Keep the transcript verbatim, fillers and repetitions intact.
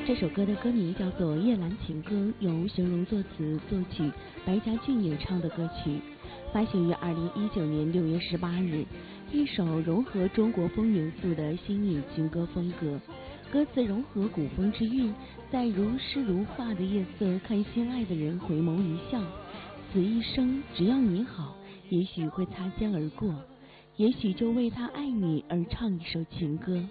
这首歌的歌名叫做《夜阑情歌》，由熊荣作词作曲，白家俊演唱的歌曲，发行于二零一九年六月十八日。一首融合中国风元素的新颖情歌风格，歌词融合古风之韵，在如诗如画的夜色，看心爱的人回眸一笑。此一生只要你好，也许会擦肩而过，也许就为他爱你而唱一首情歌。